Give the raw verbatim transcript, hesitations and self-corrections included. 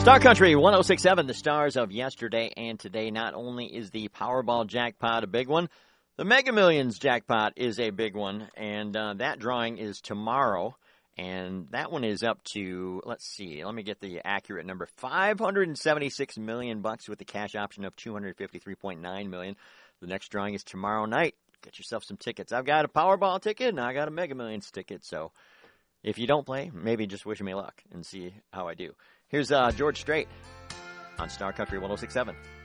Star Country one oh six point seven, the stars of yesterday and today. Not only is the Powerball jackpot a big one, the Mega Millions jackpot is a big one, and uh, that drawing is tomorrow. And that one is up to, let's see, let me get the accurate number, five hundred seventy-six million bucks with the cash option of two hundred fifty-three point nine million. The next drawing is tomorrow night. Get yourself some tickets. I've got a Powerball ticket and I got a Mega Millions ticket, so if you don't play, maybe just wish me luck and see how I do. Here's uh, George Strait on Star Country one oh six point seven.